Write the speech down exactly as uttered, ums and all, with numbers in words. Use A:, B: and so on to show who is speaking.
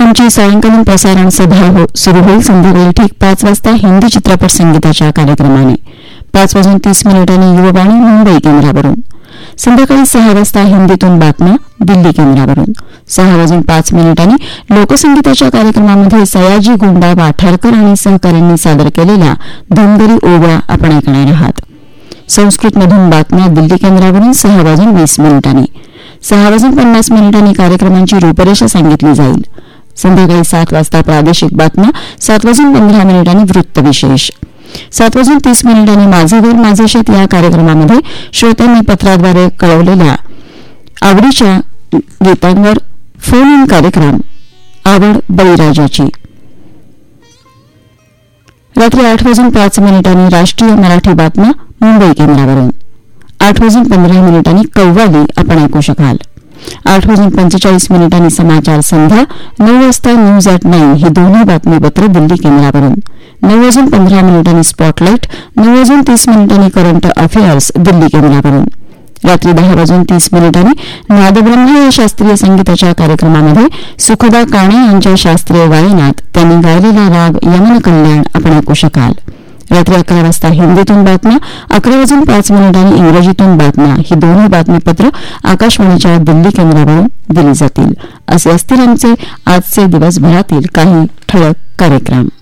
A: आमची सायंकालीन प्रसारण सभा हो सुरू होईल संध्याकाळी ठीक पाच वाजता हिंदी चित्रपट संगीताच्या कार्यक्रमाने. पाच वाजून तीस मिनिटांनी युववाणी मुंबई केंद्रावरून. संध्याकाळी सहा वाजता हिंदीतून बातम्या दिल्ली केंद्रावरून. सहा वाजून पाच मिनिटांनी लोकसंगीताच्या कार्यक्रमामध्ये सयाजी गोंडा वाठारकर आणि सहकाऱ्यांनी सादर केलेल्या धनगरी ओवा आपण ऐकणार आहात. संस्कृतमधून बातम्या दिल्ली केंद्रावरून सहा वाजून वीस मिनिटांनी. सहा वाजून पन्नास मिनिटांनी कार्यक्रमांची रूपरेषा सांगितली जाईल. संध्याकाळी सात वाजता प्रादेशिक बातम्या. सात वाजून पंधरा मिनिटांनी वृत्तविशेष. सात वाजून तीस मिनिटांनी माझे घर माझे शेत या कार्यक्रमामध्ये श्रोत्यांनी पत्राद्वारे कळवलेल्या आवडीच्या गीतांवर फोन इन कार्यक्रम आवड बळीराजाची. रात्री आठ वाजून पाच मिनिटांनी राष्ट्रीय मराठी बातम्या मुंबई केंद्रावरून. आठ वाजून पंधरा मिनिटांनी कव्वाली आपण ऐकू शकाल. आठ वाजून पंचेचाळीस मिनिटांनी समाचार संध्या. नऊ वाजता न्यूज ॲट नाईन ही दोन्ही बातमीपत्र दिल्ली केंद्रावरून. नऊ वाजून पंधरा मिनिटांनी स्पॉटलाईट. नऊ वाजून तीस मिनिटांनी करंट अफेअर्स दिल्ली केंद्रावरून. रात्री दहा वाजून तीस मिनिटांनी नादब्रह्म या शास्त्रीय संगीताच्या कार्यक्रमामध्ये सुखदा काणे यांच्या शास्त्रीय गायनात त्यांनी गायलेला राग यमन कल्याण आपण ऐकू शकाल. रात्री अकरा वाजता हिंदीतून बातम्या. अकरा वाजून पाच मिनिटांनी इंग्रजीतून बातम्या ही दोन्ही बातमीपत्र आकाशवाणीच्या दिल्ली केंद्रावरून दिली जातील. असे असतील आमचे आजचे दिवसभरातील काही ठळक कार्यक्रम.